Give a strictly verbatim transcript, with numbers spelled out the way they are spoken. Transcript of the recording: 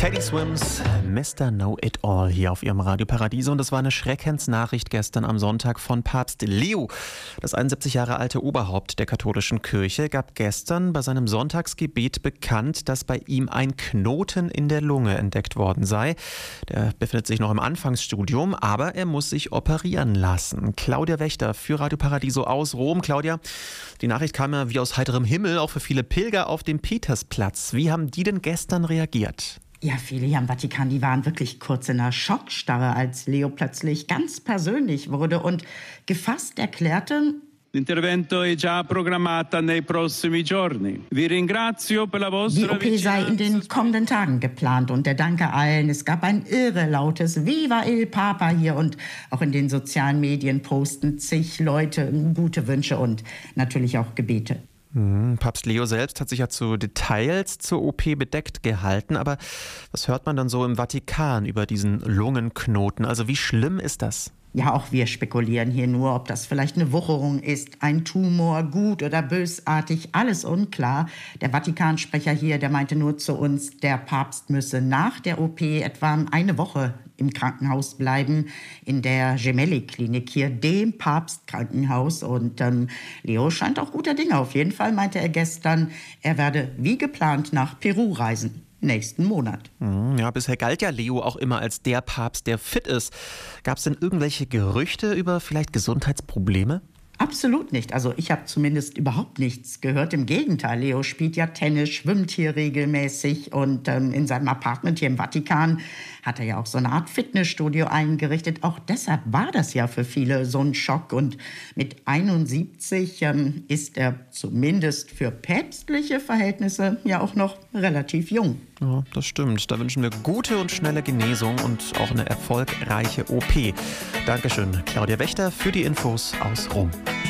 Teddy Swims, Mister Know-It-All hier auf ihrem Radio Paradiso. Und das war eine Schreckensnachricht gestern am Sonntag von Papst Leo. Das einundsiebzig Jahre alte Oberhaupt der katholischen Kirche gab gestern bei seinem Sonntagsgebet bekannt, dass bei ihm ein Knoten in der Lunge entdeckt worden sei. Der befindet sich noch im Anfangsstudium, aber er muss sich operieren lassen. Claudia Wächter für Radio Paradiso aus Rom. Claudia, die Nachricht kam ja wie aus heiterem Himmel, auch für viele Pilger auf dem Petersplatz. Wie haben die denn gestern reagiert? Ja, viele hier im Vatikan, die waren wirklich kurz in einer Schockstarre, als Leo plötzlich ganz persönlich wurde und gefasst erklärte: L'intervento è già programmata nei prossimi giorni. Vi ringrazio per la vostra Die O P sei in den kommenden Tagen geplant und er danke allen. Es gab ein irre lautes Viva il Papa hier und auch in den sozialen Medien posten zig Leute gute Wünsche und natürlich auch Gebete. Papst Leo selbst hat sich ja zu Details zur O P bedeckt gehalten, aber was hört man dann so im Vatikan über diesen Lungenknoten? Also wie schlimm ist das? Ja, auch wir spekulieren hier nur, ob das vielleicht eine Wucherung ist, ein Tumor, gut oder bösartig, alles unklar. Der Vatikansprecher hier, der meinte nur zu uns, der Papst müsse nach der O P etwa eine Woche im Krankenhaus bleiben, in der Gemelli-Klinik hier, dem Papstkrankenhaus. Und ähm, Leo scheint auch guter Dinge. Auf jeden Fall meinte er gestern, er werde wie geplant nach Peru reisen. Nächsten Monat. Ja, bisher galt ja Leo auch immer als der Papst, der fit ist. Gab es denn irgendwelche Gerüchte über vielleicht Gesundheitsprobleme? Absolut nicht. Also ich habe zumindest überhaupt nichts gehört. Im Gegenteil, Leo spielt ja Tennis, schwimmt hier regelmäßig und ähm, in seinem Apartment hier im Vatikan hat er ja auch so eine Art Fitnessstudio eingerichtet. Auch deshalb war das ja für viele so ein Schock. Und mit einundsiebzig ähm, ist er zumindest für päpstliche Verhältnisse ja auch noch relativ jung. Ja, das stimmt. Da wünschen wir gute und schnelle Genesung und auch eine erfolgreiche O P. Dankeschön, Claudia Wächter, für die Infos aus Rom.